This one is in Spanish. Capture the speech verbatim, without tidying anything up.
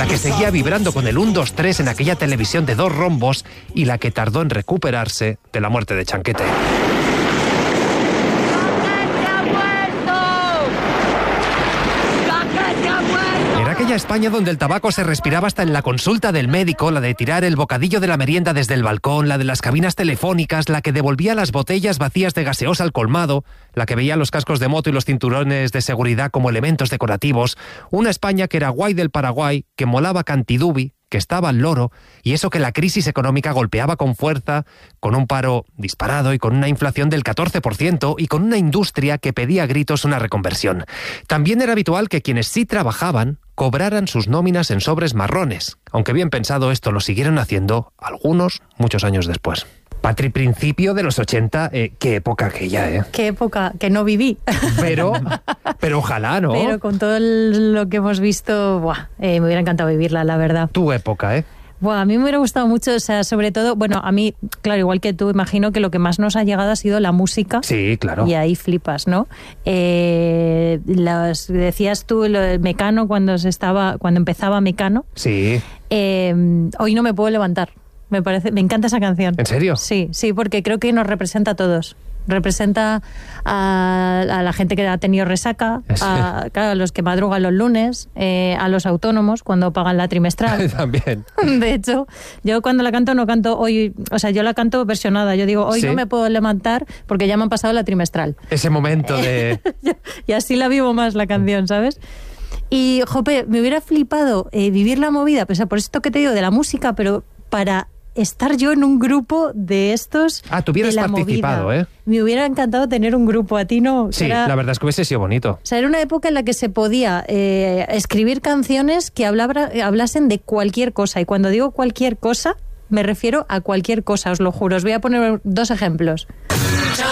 la que seguía vibrando con el uno dos tres en aquella televisión de dos rombos y la que tardó en recuperarse de la muerte de Chanquete. Era aquella España donde el tabaco se respiraba hasta en la consulta del médico, la de tirar el bocadillo de la merienda desde el balcón, la de las cabinas telefónicas, la que devolvía las botellas vacías de gaseosa al colmado, la que veía los cascos de moto y los cinturones de seguridad como elementos decorativos. Una España que era guay del Paraguay, que molaba cantidubi, que estaba al loro, y eso que la crisis económica golpeaba con fuerza, con un paro disparado y con una inflación del catorce por ciento y con una industria que pedía a gritos una reconversión. También era habitual que quienes sí trabajaban cobraran sus nóminas en sobres marrones, aunque bien pensado esto lo siguieron haciendo algunos muchos años después. Patri, principio de los ochenta, eh, qué época aquella, ¿eh? Qué época, que no viví. Pero, pero ojalá, ¿no? Pero con todo lo que hemos visto, buah, eh, me hubiera encantado vivirla, la verdad. Tu época, ¿eh? Buah, a mí me hubiera gustado mucho, o sea, sobre todo, bueno, a mí, claro, igual que tú, imagino que lo que más nos ha llegado ha sido la música. Sí, claro. Y ahí flipas, ¿no? Eh, las, decías tú, lo del Mecano, cuando se estaba, cuando empezaba Mecano. Sí. Eh, hoy no me puedo levantar. Me parece, me encanta esa canción. ¿En serio? Sí, sí, porque creo que nos representa a todos. Representa a, a la gente que ha tenido resaca, a, claro, a los que madrugan los lunes, eh, a los autónomos cuando pagan la trimestral. También. De hecho, yo cuando la canto no canto hoy, o sea, yo la canto versionada. Yo digo, hoy ¿sí? no me puedo levantar porque ya me han pasado la trimestral. Ese momento de... Y así la vivo más la canción, ¿sabes? Y, jope, me hubiera flipado eh, vivir la movida, pues, por esto que te digo de la música, pero para... estar yo en un grupo de estos. Ah, tú hubieras participado, movida. ¿eh? Me hubiera encantado tener un grupo, a ti no. Sí, era, la verdad es que hubiese sido bonito. O sea, era una época en la que se podía eh, escribir canciones que hablabra, hablasen de cualquier cosa. Y cuando digo cualquier cosa, me refiero a cualquier cosa, os lo juro. Os voy a poner dos ejemplos.